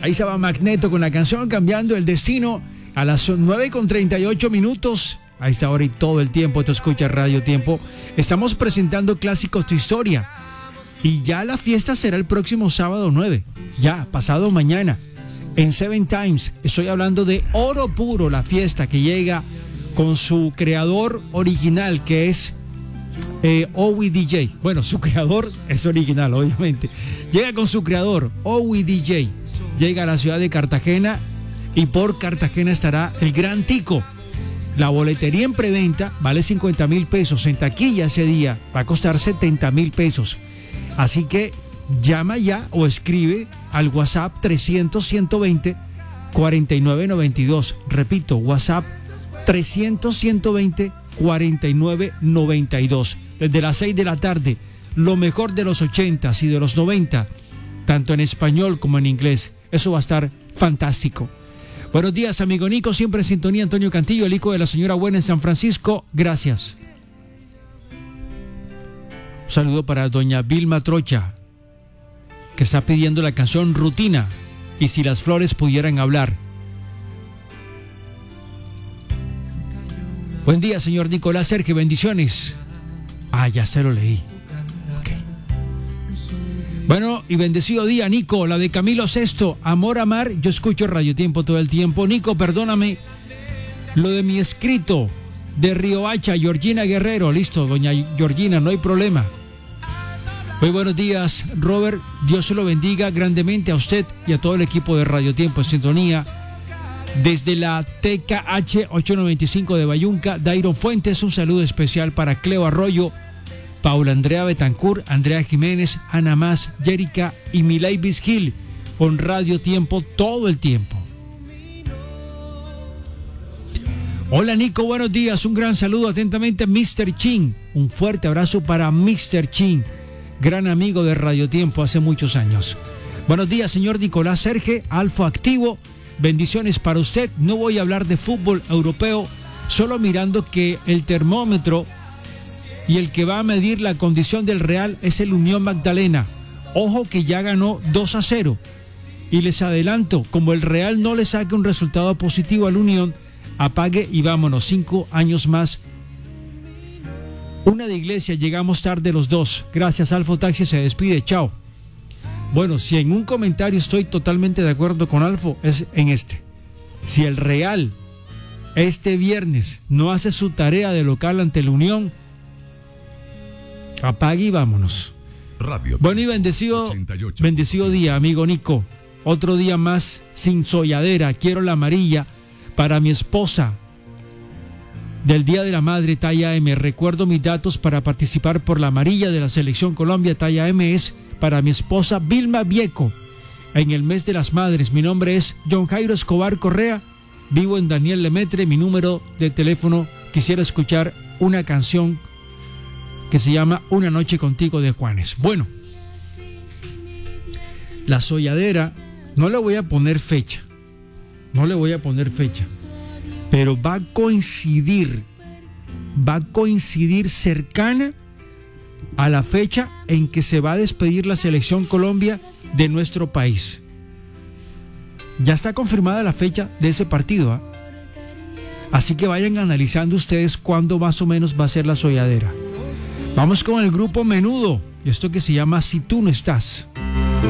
Ahí se va Magneto con la canción Cambiando el Destino a las 9:38. A esta hora y todo el tiempo, te escucha Radio Tiempo. Estamos presentando clásicos de historia. Y ya la fiesta será el próximo sábado 9. Ya, pasado mañana. En Seven Times. Estoy hablando de Oro Puro, la fiesta que llega con su creador original, que es Owi DJ. Bueno, su creador es original, obviamente. Llega con su creador, Owi DJ. Llega a la ciudad de Cartagena y por Cartagena estará el Gran Tico. La boletería en preventa vale 50,000 pesos. En taquilla ese día va a costar 70,000 pesos. Así que llama ya o escribe al WhatsApp 300-120-4992. Repito, WhatsApp 300-120-4992. Desde las 6 de la tarde, lo mejor de los 80s y de los 90, tanto en español como en inglés. Eso va a estar fantástico. Buenos días, amigo Nico, siempre en sintonía. Antonio Cantillo, el hijo de la señora Buena en San Francisco. Gracias. Un saludo para doña Vilma Trocha, que está pidiendo la canción Rutina y Si las flores pudieran hablar. Buen día, señor Nicolás Sergio, bendiciones. Ya se lo leí. Okay. Bueno, y bendecido día, Nico, la de Camilo Sesto, Amor Amar. Yo escucho Radio Tiempo todo el tiempo. Nico, perdóname lo de mi escrito de Riohacha, Georgina Guerrero. Listo, doña Georgina, no hay problema. Muy buenos días, Robert. Dios se lo bendiga grandemente a usted y a todo el equipo de Radio Tiempo en sintonía. Desde la TKH 895 de Bayunca, Dairon Fuentes, un saludo especial para Cleo Arroyo, Paula Andrea Betancourt, Andrea Jiménez, Ana Más, Jerica y Milaivis Gil, con Radio Tiempo todo el tiempo. Hola Nico, buenos días, un gran saludo atentamente Mr. Chin, un fuerte abrazo para Mr. Chin, gran amigo de Radio Tiempo hace muchos años. Buenos días, señor Nicolás Serge, Alfa Activo. Bendiciones para usted. No voy a hablar de fútbol europeo, solo mirando que el termómetro y el que va a medir la condición del Real es el Unión Magdalena. Ojo que ya ganó 2-0. Y les adelanto, como el Real no le saque un resultado positivo al Unión, apague y vámonos, 5 años más. Una de iglesia, llegamos tarde los dos. Gracias, Alfo Taxi se despide, chao. Bueno, si en un comentario estoy totalmente de acuerdo con Alfo, es en este. Si el Real este viernes no hace su tarea de local ante la Unión, apague y vámonos. Radio. Bueno y bendecido día, amigo Nico. Otro día más sin solladera. Quiero la amarilla para mi esposa del Día de la Madre, talla M. Recuerdo mis datos para participar por la amarilla de la Selección Colombia, talla M es para mi esposa Vilma Vieco, en el mes de las madres. Mi nombre es John Jairo Escobar Correa, vivo en Daniel Lemetre. Mi número de teléfono, quisiera escuchar una canción que se llama Una noche contigo de Juanes. Bueno, la solladera, no le voy a poner fecha, pero va a coincidir cercana a la fecha en que se va a despedir la Selección Colombia de nuestro país. Ya está confirmada la fecha de ese partido, así que vayan analizando ustedes cuándo más o menos va a ser la solladera. Vamos con el grupo Menudo, esto que se llama Si tú no estás.